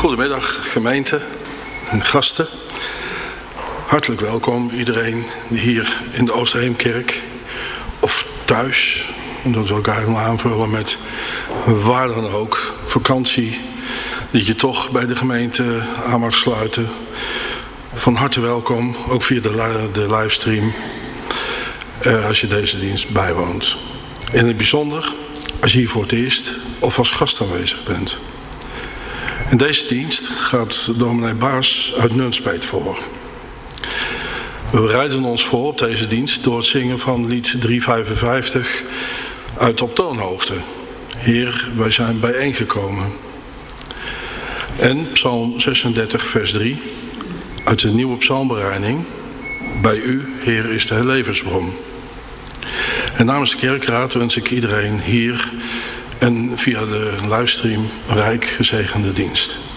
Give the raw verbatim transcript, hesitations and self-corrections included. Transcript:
Goedemiddag gemeente en gasten. Hartelijk welkom iedereen die hier in de Oosterheemkerk of thuis, dat wil ik eigenlijk aanvullen met waar dan ook, vakantie, dat je toch bij de gemeente aan mag sluiten. Van harte welkom, ook via de, de livestream, uh, als je deze dienst bijwoont. In het bijzonder als je hier voor het eerst of als gast aanwezig bent. In deze dienst gaat dominee Baas uit Nunspeet voor. We bereiden ons voor op deze dienst door het zingen van lied driehonderdvijfenvijftig uit Op toonhoogte. Heer, wij zijn bijeengekomen. En Psalm zesendertig vers drie uit de nieuwe psalmbereiding. Bij u, Heer, is de levensbron. En namens de kerkraad wens ik iedereen hier en via de livestream een rijk gezegende dienst.